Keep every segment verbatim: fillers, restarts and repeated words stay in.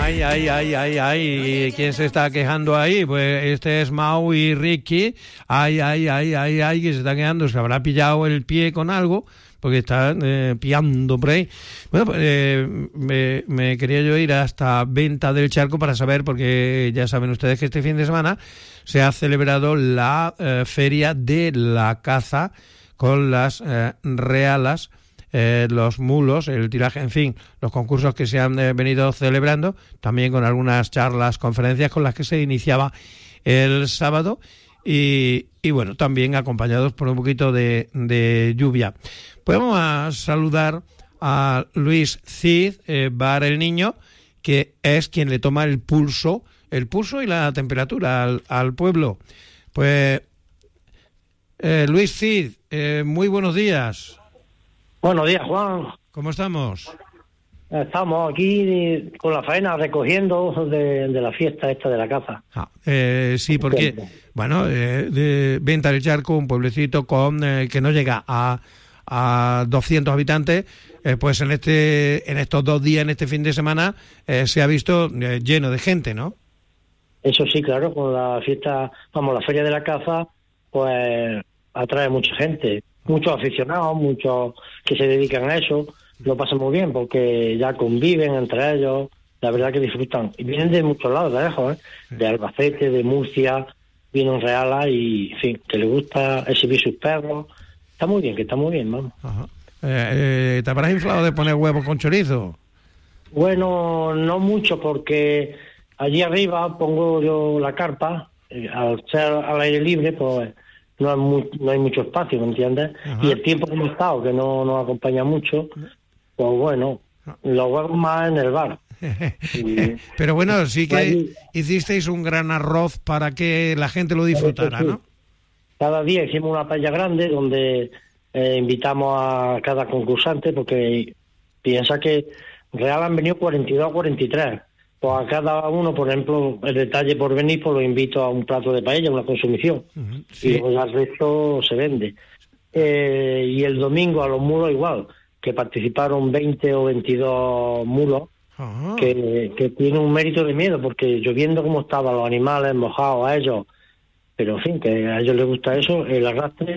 Ay, ay, ay, ay, ay. ¿Quién se está quejando ahí? Pues este es Mau y Ricky. Ay, ay, ay, ay, ay, que se está quejando. Se habrá pillado el pie con algo, porque está eh, pillando por ahí. Bueno, pues eh, me, me quería yo ir hasta Venta del Charco para saber, porque ya saben ustedes que este fin de semana se ha celebrado la eh, Feria de la Caza con las eh, realas, Eh, los mulos, el tiraje, en fin, los concursos que se han eh, venido celebrando, también con algunas charlas, conferencias con las que se iniciaba el sábado y, y bueno, también acompañados por un poquito de, de lluvia. Pues vamos a saludar a Luis Cid eh, Bar el Niño, que es quien le toma el pulso, el pulso y la temperatura al, al pueblo. Pues eh, Luis Cid, eh, muy buenos días. Buenos días, Juan. ¿Cómo estamos? Estamos aquí con la faena recogiendo de, de la fiesta esta de la caza. Ah, eh, sí, porque, bueno, eh, de Venta del Charco, un pueblecito con eh, que no llega a, a doscientos habitantes, eh, pues en este en estos dos días, en este fin de semana, eh, se ha visto eh, lleno de gente, ¿no? Eso sí, claro, con la fiesta, vamos, la feria de la caza, pues atrae mucha gente. Muchos aficionados, muchos que se dedican a eso, lo pasan muy bien porque ya conviven entre ellos, la verdad que disfrutan. Y vienen de muchos lados, de lejos, ¿eh? De Albacete, de Murcia, vienen reales y, en fin, que les gusta exhibir sus perros. Está muy bien, que está muy bien, vamos. Ajá. Eh, eh, ¿Te habrás inflado de poner huevos con chorizo? Bueno, no mucho porque allí arriba pongo yo la carpa, eh, al ser al aire libre, pues no hay, muy, no hay mucho espacio, ¿me entiendes? Ajá. Y el tiempo que hemos estado, que no nos acompaña mucho, pues bueno, los huevos más en el bar. Y, pero bueno, sí que allí hicisteis un gran arroz para que la gente lo disfrutara, sí. ¿No? Cada día hicimos una paella grande donde eh, invitamos a cada concursante, porque piensa que real han venido cuarenta y dos a cuarenta y tres. Pues a cada uno, por ejemplo, el detalle por venir, pues lo invito a un plato de paella, una consumición. Uh-huh, sí. Y luego el resto se vende. Eh, y el domingo a los mulos igual, que participaron veinte o veintidós mulos, uh-huh. que, que tiene un mérito de miedo, porque lloviendo como estaban los animales, mojados a ellos, pero en fin, que a ellos les gusta eso, el arrastre,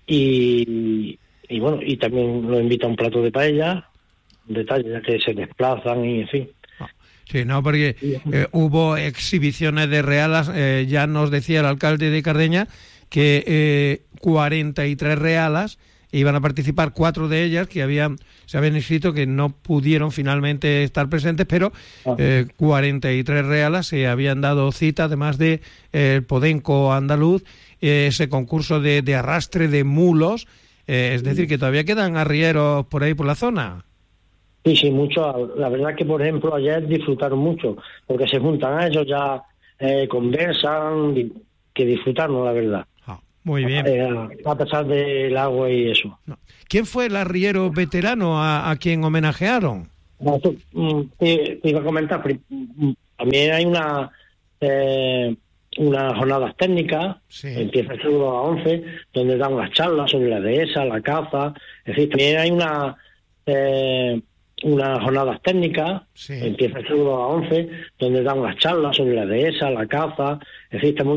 y, y bueno, y también lo invita a un plato de paella, un detalle, ya que se desplazan y en fin. Sí, no, porque eh, hubo exhibiciones de realas, eh, ya nos decía el alcalde de Cardeña que eh, cuarenta y tres realas iban a participar, cuatro de ellas que habían se habían inscrito que no pudieron finalmente estar presentes, pero eh, cuarenta y tres realas se habían dado cita, además de eh, el Podenco andaluz, eh, ese concurso de, de arrastre de mulos, eh, es decir, que todavía quedan arrieros por ahí por la zona. Sí, sí, mucho. La verdad que, por ejemplo, ayer disfrutaron mucho, porque se juntan a ellos, ya eh, conversan, que disfrutaron, la verdad. Ah, muy bien. Eh, a pesar del agua y eso. No. ¿Quién fue el arriero veterano a, a quien homenajearon? No, tú, te, te iba a comentar, también hay una eh, unas jornadas técnicas, sí. Empieza el sábado a las once, donde dan unas charlas sobre la dehesa, la caza, en fin, también hay una... Eh, unas jornadas técnicas, sí. Empieza el sábado a las once, donde dan unas charlas sobre la dehesa, la caza, en fin, estamos